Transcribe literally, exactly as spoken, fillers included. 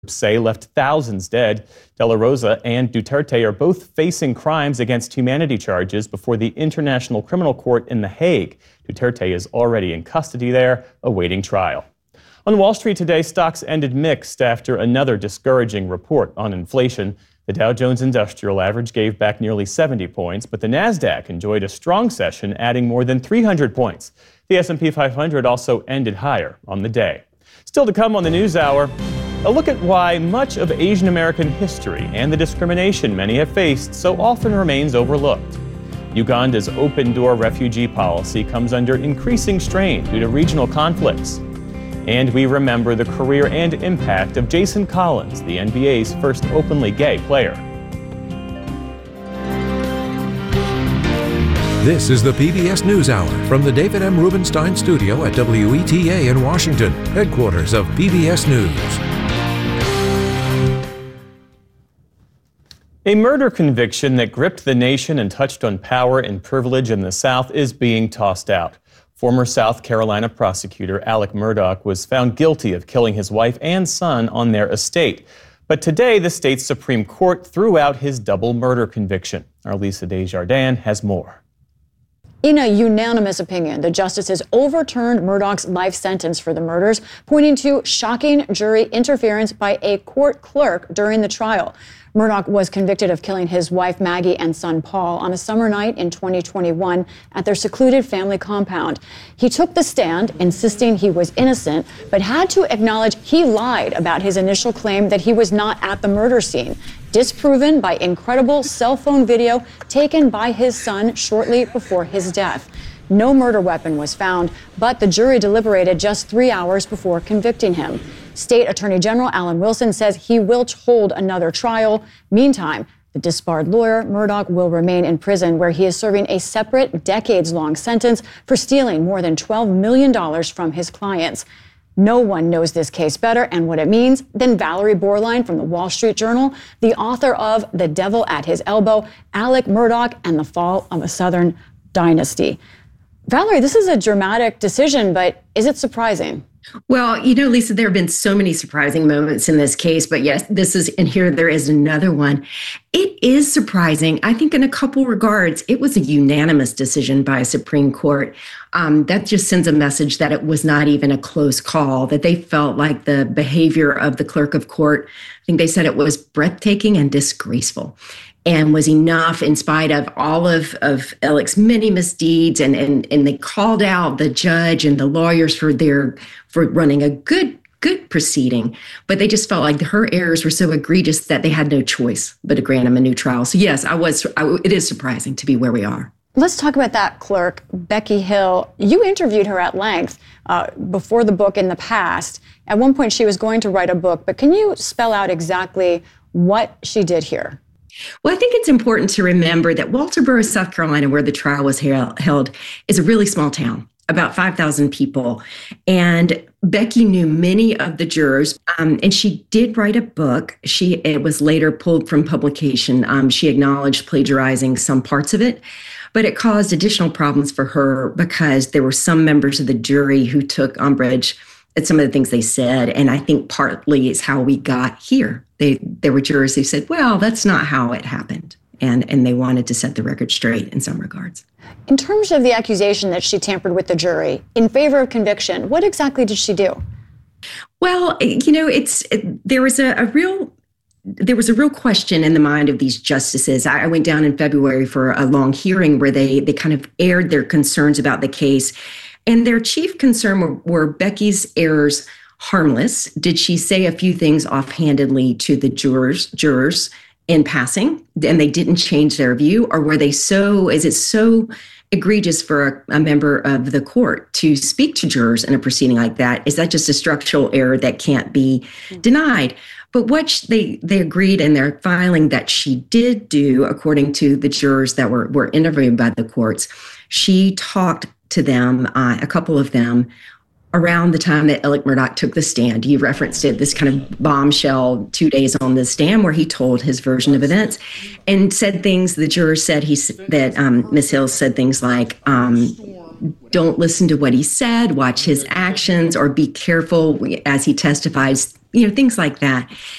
say left thousands dead. De La Rosa and Duterte are both facing crimes against humanity charges before the International Criminal Court in The Hague. Duterte is already in custody there, awaiting trial. On Wall Street today, stocks ended mixed after another discouraging report on inflation. The Dow Jones Industrial Average gave back nearly seventy points, but the Nasdaq enjoyed a strong session, adding more than three hundred points. The S and P five hundred also ended higher on the day. Still to come on the NewsHour, a look at why much of Asian American history and the discrimination many have faced so often remains overlooked. Uganda's open-door refugee policy comes under increasing strain due to regional conflicts. And we remember the career and impact of Jason Collins, the N B A's first openly gay player. This is the P B S NewsHour from the David M. Rubenstein Studio at W E T A in Washington, headquarters of P B S News. A murder conviction that gripped the nation and touched on power and privilege in the South is being tossed out. Former South Carolina prosecutor Alec Murdaugh was found guilty of killing his wife and son on their estate. But today, the state's Supreme Court threw out his double murder conviction. Our Lisa Desjardins has more. In a unanimous opinion, the justices overturned Murdaugh's life sentence for the murders, pointing to shocking jury interference by a court clerk during the trial. Murdaugh was convicted of killing his wife Maggie and son Paul on a summer night in twenty twenty-one at their secluded family compound. He took the stand, insisting he was innocent, but had to acknowledge he lied about his initial claim that he was not at the murder scene, disproven by incredible cell phone video taken by his son shortly before his death. No murder weapon was found, but the jury deliberated just three hours before convicting him. State Attorney General Alan Wilson says he will hold another trial. Meantime, the disbarred lawyer, Murdaugh, will remain in prison where he is serving a separate decades-long sentence for stealing more than twelve million dollars from his clients. No one knows this case better and what it means than Valerie Borline from the Wall Street Journal, the author of The Devil at His Elbow, Alec Murdaugh and the Fall of a Southern Dynasty. Valerie, this is a dramatic decision, but is it surprising? Well, you know, Lisa, there have been so many surprising moments in this case, but yes, this is, and here there is another one. It is surprising. I think in a couple regards, it was a unanimous decision by a Supreme Court. Um, that just sends a message that it was not even a close call, that they felt like the behavior of the clerk of court, I think they said it was breathtaking and disgraceful, and was enough in spite of all of, of Alec's many misdeeds. And, and, and they called out the judge and the lawyers for their for running a good, good proceeding. But they just felt like her errors were so egregious that they had no choice but to grant him a new trial. So yes, I was. I, it is surprising to be where we are. Let's talk about that clerk, Becky Hill. You interviewed her at length uh, before the book in the past. At one point, she was going to write a book, but can you spell out exactly what she did here? Well, I think it's important to remember that Walterboro, South Carolina, where the trial was held, is a really small town, about five thousand people. And Becky knew many of the jurors, um, and she did write a book. She It was later pulled from publication. Um, she acknowledged plagiarizing some parts of it, but it caused additional problems for her because there were some members of the jury who took umbrage at some of the things they said. And I think partly is how we got here. They, there were jurors who said, well, that's not how it happened. And, and they wanted to set the record straight in some regards. In terms of the accusation that she tampered with the jury, in favor of conviction, what exactly did she do? Well, you know, it's it, there was a, a real there was a real question in the mind of these justices. I, I went down in February for a long hearing where they they kind of aired their concerns about the case. And their chief concern were, were Becky's errors harmless? Did she say a few things offhandedly to the jurors, jurors in passing, and they didn't change their view? Or were they so, is it so egregious for a, a member of the court to speak to jurors in a proceeding like that? Is that just a structural error that can't be denied? But what she, they they agreed in their filing that she did do, according to the jurors that were, were interviewed by the courts, she talked to them, uh, a couple of them, around the time that Alec Murdaugh took the stand. You referenced it, this kind of bombshell two days on the stand where he told his version of events and said things, the jurors said, he that um, Miz Hill said things like, um, don't listen to what he said, watch his actions, or be careful as he testifies, you know, things like that.